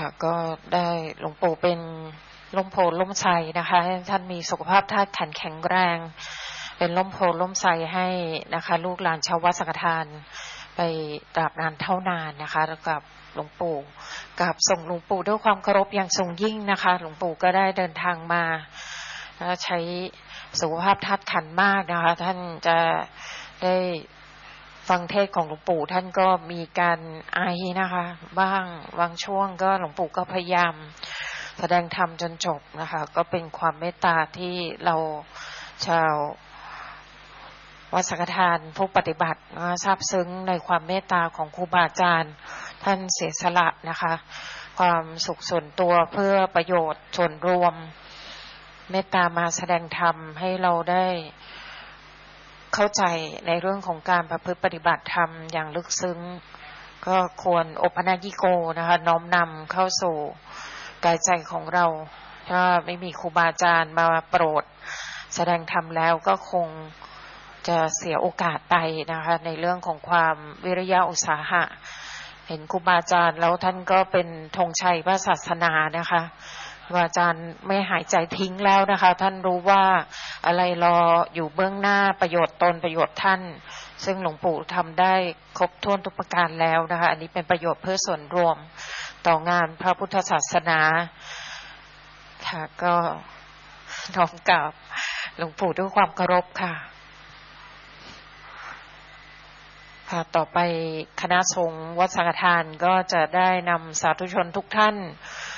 ค่ะก็ได้หลวงปู่เป็นร่มโพล่มไทรนะคะให้ท่านมีสุขภาพธาตุขันแข็งแรงเป็นร่มโพล่มไทรให้นะคะลูกหลานชาววัดสังฆทานไปตราบนานเท่านานนะคะแล้วกับหลวงปู่กับส่งหลวงปู่ด้วยความเคารพอย่างสูงยิ่งนะคะหลวงปู่ก็ได้เดินทางมาใช้สุขภาพธาตุขันมากนะคะท่านจะได้ฟังเทศของหลวงปู่ท่านก็มีการไอนะคะบ้างบางช่วงก็หลวงปู่ก็พยายามแสดงธรรมจนจบนะคะก็เป็นความเมตตาที่เราชาววัดสังฆทานผู้ปฏิบัติซาบซึ้งในความเมตตาของครูบาอาจารย์ท่านเสียสละนะคะความสุขส่วนตัวเพื่อประโยชน์ส่วนรวมเมตตามาแสดงธรรมให้เราได้เข้าใจในเรื่องของการประพฤติปฏิบัติธรรมอย่างลึกซึ้งก็ควรอปนายิโกนะคะน้อมนำเข้าสู่กายใจของเราถ้าไม่มีครูบาอาจารย์มาโปรดแสดงธรรมแล้วก็คงจะเสียโอกาสไปนะคะในเรื่องของความวิริยะอุตสาหะเห็นครูบาอาจารย์แล้วท่านก็เป็นธงชัยพระศาสนานะคะครูบาอาจารย์ไม่หายใจทิ้งแล้วนะคะท่านรู้ว่าอะไรรออยู่เบื้องหน้าประโยชน์ตนประโยชน์ท่านซึ่งหลวงปู่ทำได้ครบถ้วนทุกประการแล้วนะคะอันนี้เป็นประโยชน์เพื่อส่วนรวมต่องานพระพุทธศาสนาค่ะก็น้อมกราบหลวงปู่ด้วยความเคารพค่ะค่ะต่อไปคณะสงฆ์วัดสังฆทานก็จะได้นำสาธุชนทุกท่าน